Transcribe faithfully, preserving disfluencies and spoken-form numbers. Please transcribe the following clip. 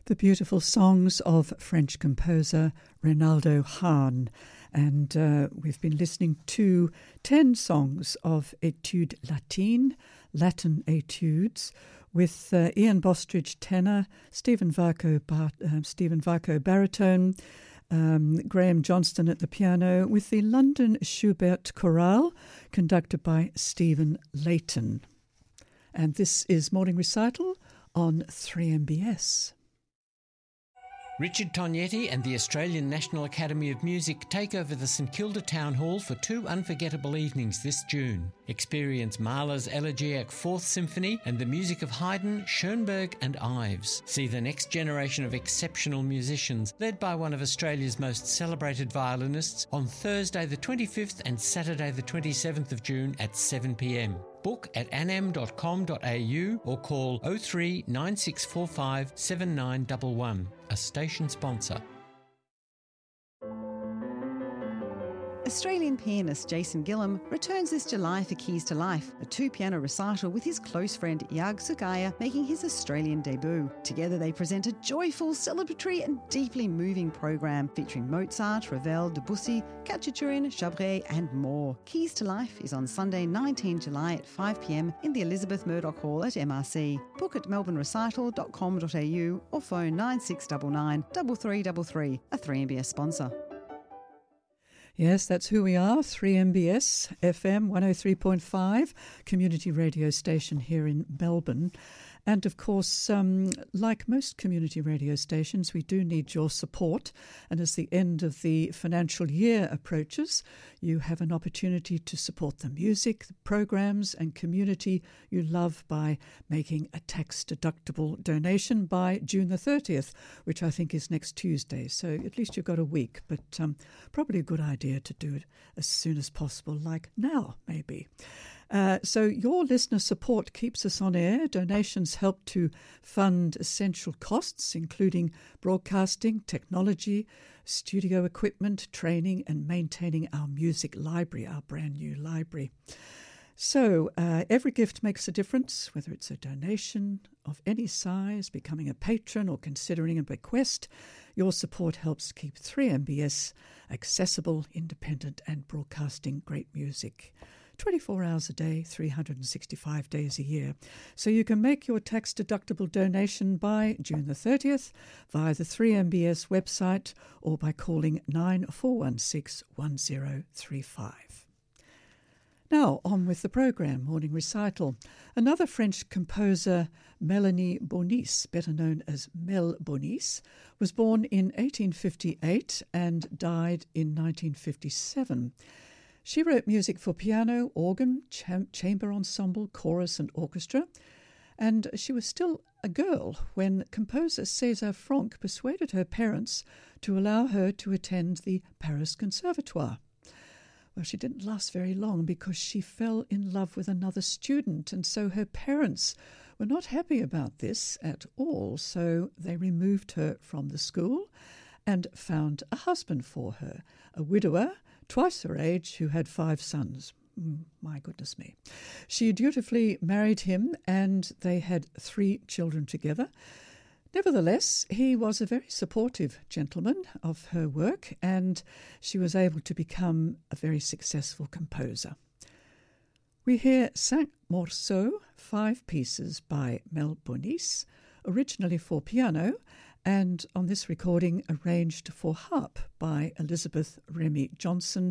The beautiful songs of French composer Reynaldo Hahn. And uh, we've been listening to ten songs of Etudes Latines, Latin Etudes, with uh, Ian Bostridge tenor, Stephen Varco, bar- uh, Stephen Varco baritone, um, Graham Johnston at the piano, with the London Schubert Chorale, conducted by Stephen Layton. And this is Morning Recital on three M B S. Richard Tognetti and the Australian National Academy of Music take over the St Kilda Town Hall for two unforgettable evenings this June. Experience Mahler's Elegiac Fourth Symphony and the music of Haydn, Schoenberg and Ives. See the next generation of exceptional musicians, led by one of Australia's most celebrated violinists, on Thursday the twenty-fifth and Saturday the twenty-seventh of June at seven p m. Book at anam dot com dot a u or call oh three nine six four five seven nine one one. A station sponsor. Australian pianist Jason Gillam returns this July for Keys to Life, a two-piano recital with his close friend Yag Sugaya making his Australian debut. Together they present a joyful, celebratory and deeply moving program featuring Mozart, Ravel, Debussy, Khachaturian, Chabré and more. Keys to Life is on Sunday the nineteenth of July at five p m in the Elizabeth Murdoch Hall at M R C. Book at melbourne recital dot com dot a u or phone nine six nine nine, three three three three, a three M B S sponsor. Yes, that's who we are, three M B S F M one oh three point five, community radio station here in Melbourne. And of course, um, like most community radio stations, we do need your support. And as the end of the financial year approaches, you have an opportunity to support the music, the programs and community you love by making a tax-deductible donation by June the thirtieth, which I think is next Tuesday. So at least you've got a week, but um, probably a good idea to do it as soon as possible, like now maybe. Uh, so your listener support keeps us on air. Donations help to fund essential costs, including broadcasting, technology, studio equipment, training and maintaining our music library, our brand new library. So uh, every gift makes a difference, whether it's a donation of any size, becoming a patron or considering a bequest. Your support helps keep three M B S accessible, independent and broadcasting great music twenty-four hours a day, three hundred sixty-five days a year. So you can make your tax-deductible donation by June the thirtieth via the three M B S website or by calling nine four one six one zero three five. Now, on with the programme, Morning Recital. Another French composer, Mélanie Bonis, better known as Mel Bonis, was born in eighteen fifty-eight and died in nineteen fifty-seven. She wrote music for piano, organ, cham- chamber ensemble, chorus and orchestra, and she was still a girl when composer César Franck persuaded her parents to allow her to attend the Paris Conservatoire. Well, she didn't last very long because she fell in love with another student, and so her parents were not happy about this at all, so they removed her from the school and found a husband for her, a widower, twice her age, who had five sons. Mm, my goodness me. She dutifully married him and they had three children together. Nevertheless, he was a very supportive gentleman of her work and she was able to become a very successful composer. We hear Cinq Morceaux, five pieces by Mel Bonis, originally for piano, and on this recording arranged for harp by Elizabeth Remy Johnson